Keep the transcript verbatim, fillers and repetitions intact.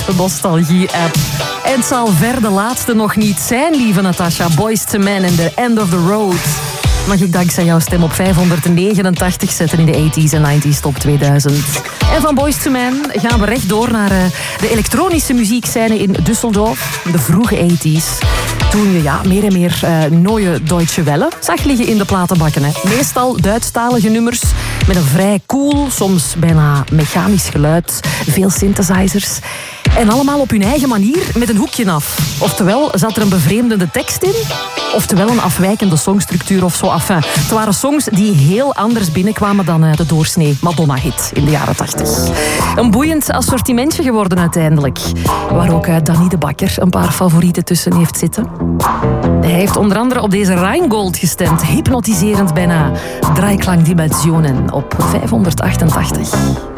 nostalgie-app. En het zal ver de laatste nog niet zijn, lieve Natasha. Boyz two Men en The End of the Road. Mag ik dankzij jouw stem op vijfhonderdnegenentachtig zetten in de tachtiger en negentiger top tweeduizend. En van Boyz two Men gaan we rechtdoor naar uh, de elektronische muziekscène in Düsseldorf. De vroege tachtigers. Toen je ja, meer en meer uh, Neue Deutsche Welle zag liggen in de platenbakken. Hè. Meestal Duitsstalige nummers met een vrij cool, soms bijna mechanisch geluid. Veel synthesizers. En allemaal op hun eigen manier met een hoekje af. Oftewel zat er een bevreemdende tekst in, oftewel een afwijkende songstructuur of zo. Enfin, het waren songs die heel anders binnenkwamen dan de doorsnee Madonna-hit in de jaren tachtig. Een boeiend assortimentje geworden uiteindelijk. Waar ook Danny de Bakker een paar favorieten tussen heeft zitten. Hij heeft onder andere op deze Rheingold gestemd. Hypnotiserend bijna. Dreiklangdimensionen op vijfhonderdachtentachtig.